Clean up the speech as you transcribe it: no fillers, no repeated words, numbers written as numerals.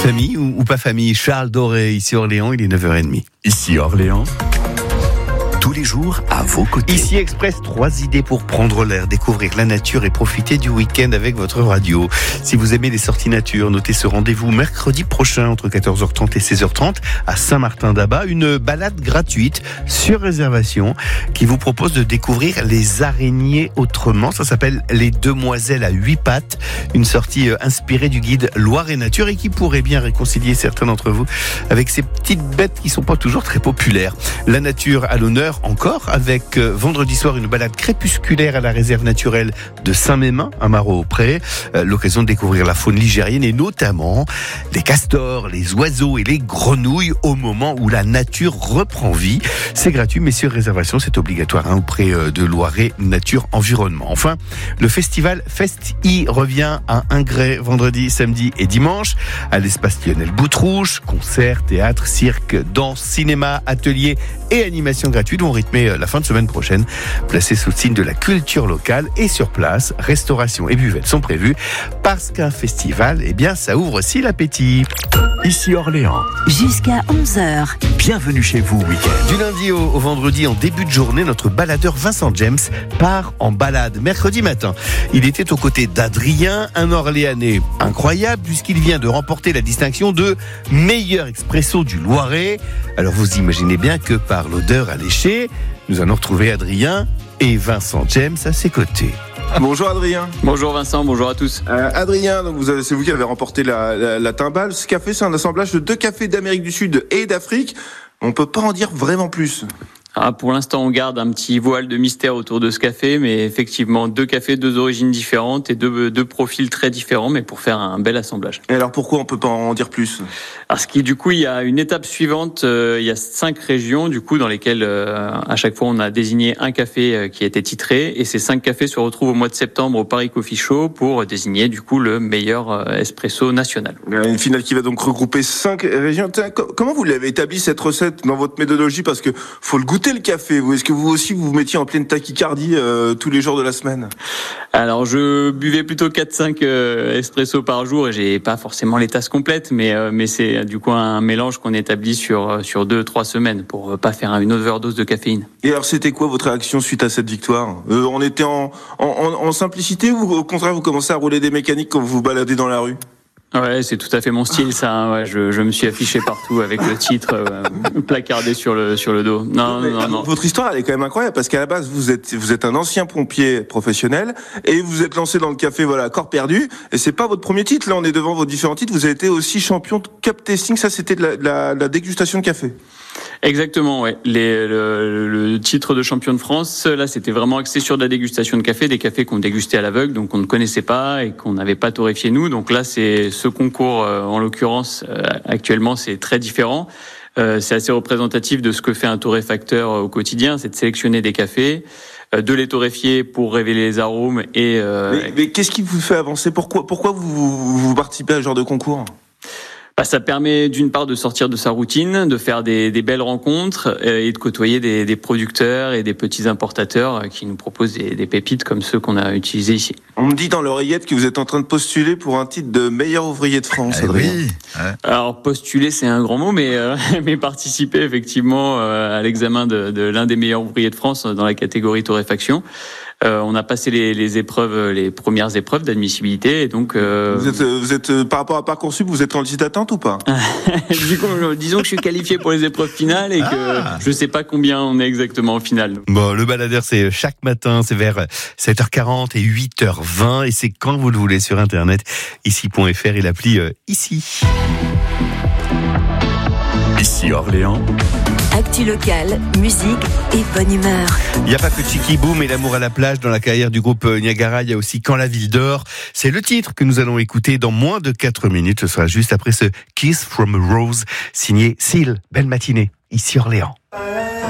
Famille ou pas famille, Charles Doré, ici Orléans, il est 9h30. Ici Orléans, tous les jours à vos côtés. Ici Express, 3 idées pour prendre l'air, découvrir la nature et profiter du week-end avec votre radio. Si vous aimez les sorties nature, notez ce rendez-vous mercredi prochain entre 14h30 et 16h30 à Saint-Martin-d'Abat. Une balade gratuite sur réservation qui vous propose de découvrir les araignées autrement. Ça s'appelle Les Demoiselles à 8 pattes. Une sortie inspirée du guide Loire et Nature et qui pourrait bien réconcilier certains d'entre vous avec ces petites bêtes qui sont pas toujours très populaires. La nature à l'honneur encore avec vendredi soir une balade crépusculaire à la réserve naturelle de Saint-Mémin à Marot-au-Pré. L'occasion de découvrir la faune ligérienne et notamment les castors, les oiseaux et les grenouilles au moment où la nature reprend vie. C'est gratuit mais sur réservation, c'est obligatoire auprès de Loiret Nature Environnement. Enfin, le festival Fest-I revient à Ingré vendredi, samedi et dimanche à l'espace Lionel Boutrouche. Concerts, théâtre, cirque, danse, cinéma, ateliers et animations gratuites vont rythmer la fin de semaine prochaine, placés sous le signe de la culture locale et sur place, restauration et buvettes sont prévues parce qu'un festival, eh bien, ça ouvre aussi l'appétit. Ici Orléans, jusqu'à 11h. bienvenue chez vous week-end. Du lundi au vendredi, en début de journée, notre baladeur Vincent James part en balade. Mercredi matin, il était aux côtés d'Adrien, un Orléanais incroyable puisqu'il vient de remporter la distinction de meilleur expresso du Loiret. Alors vous imaginez bien que par l'odeur alléchée, nous allons retrouver Adrien et Vincent James à ses côtés. Bonjour Adrien. Bonjour Vincent, bonjour à tous. Adrien, donc c'est vous qui avez remporté la timbale. Ce café, c'est un assemblage de 2 cafés d'Amérique du Sud et d'Afrique. On peut pas en dire vraiment plus. Pour l'instant, on garde un petit voile de mystère autour de ce café, mais effectivement, 2 cafés, 2 origines différentes et deux profils très différents, mais pour faire un bel assemblage. Et alors pourquoi on peut pas en dire plus ? Parce qu'il du coup, il y a une étape suivante. Il y a 5 régions, du coup, dans lesquelles à chaque fois, on a désigné un café qui a été titré, et ces 5 cafés se retrouvent au mois de septembre au Paris Coffee Show pour désigner du coup le meilleur espresso national. Une finale qui va donc regrouper 5 régions. Comment vous l'avez établi cette recette dans votre méthodologie ? Parce que faut le goûter le café. Est-ce que vous aussi vous mettiez en pleine tachycardie tous les jours de la semaine ? Alors je buvais plutôt 4-5 espresso par jour et j'ai pas forcément les tasses complètes, mais c'est du coup un mélange qu'on établit sur 2-3 semaines pour pas faire une overdose de caféine. Et alors c'était quoi votre réaction suite à cette victoire ? On était en simplicité ou au contraire vous commencez à rouler des mécaniques quand vous vous baladez dans la rue ? Ouais, c'est tout à fait mon style, ça. Ouais, je me suis affiché partout avec le titre placardé sur le dos. Non. Votre histoire, elle est quand même incroyable parce qu'à la base, vous êtes un ancien pompier professionnel et vous êtes lancé dans le café, voilà, corps perdu. Et c'est pas votre premier titre. Là, on est devant vos différents titres. Vous avez été aussi champion de cup tasting. Ça, c'était de la dégustation de café. Exactement, ouais. Le titre de champion de France, là, c'était vraiment axé sur de la dégustation de café, des cafés qu'on dégustait à l'aveugle, donc on ne connaissait pas et qu'on n'avait pas torréfié nous. Donc là, c'est ce concours, en l'occurrence, actuellement, c'est très différent. C'est assez représentatif de ce que fait un torréfacteur au quotidien, c'est de sélectionner des cafés, de les torréfier pour révéler les arômes et. Mais qu'est-ce qui vous fait avancer ? Pourquoi vous participez à ce genre de concours ? Ça permet d'une part de sortir de sa routine, de faire des belles rencontres et de côtoyer des producteurs et des petits importateurs qui nous proposent des pépites comme ceux qu'on a utilisés ici. On me dit dans l'oreillette que vous êtes en train de postuler pour un titre de meilleur ouvrier de France, Adrien. Oui. Alors postuler c'est un grand mot, mais participer effectivement à l'examen de l'un des meilleurs ouvriers de France dans la catégorie torréfaction. On a passé les premières épreuves d'admissibilité et donc vous êtes par rapport à Parcoursup, vous êtes en liste d'attente ou pas ? Du coup, disons que je suis qualifié pour les épreuves finales et que je sais pas combien on est exactement au final. Bon, le baladeur, c'est chaque matin, c'est vers 7h40 et 8h20 et c'est quand vous le voulez sur internet, ici.fr et l'appli ici. Ici Orléans, Actu locale, musique et bonne humeur. Il n'y a pas que Chicky Boom et l'amour à la plage dans la carrière du groupe Niagara, il y a aussi Quand la ville dort. C'est le titre que nous allons écouter dans moins de 4 minutes. Ce sera juste après ce Kiss from a Rose signé Seal. Belle matinée, ici Orléans.